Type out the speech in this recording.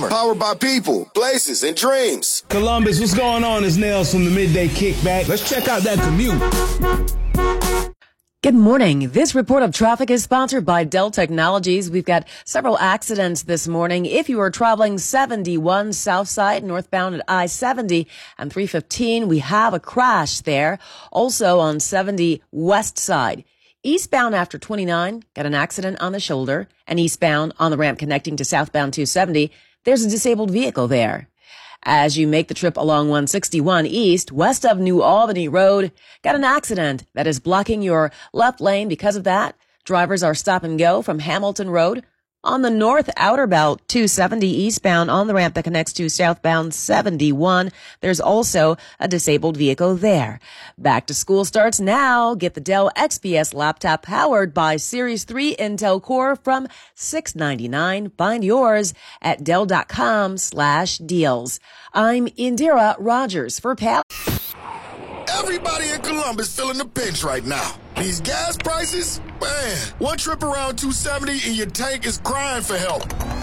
Powered by people, places, and dreams. Columbus, what's going on? It's Nails from the Midday Kickback. Let's check out that commute. Good morning. This report of traffic is sponsored by Dell Technologies. We've got several accidents this morning. If you are traveling 71 south side northbound at I-70 and 315, we have a crash there. Also on 70 west side. Eastbound after 29, got an accident on the shoulder, and eastbound on the ramp connecting to southbound 270, there's a disabled vehicle there. As you make the trip along 161 east, west of New Albany Road, got an accident that is blocking your left lane. Because of that, drivers are stop and go from Hamilton Road. On the north outer belt, 270 eastbound on the ramp that connects to southbound 71, there's also a disabled vehicle there. Back to school starts now. Get the Dell XPS laptop powered by Series 3 Intel Core from $699. Find yours at Dell.com/deals. I'm Indira Rogers for PAL. Everybody in Columbus feeling the pinch right now. These gas prices, man, one trip around 270 and your tank is crying for help.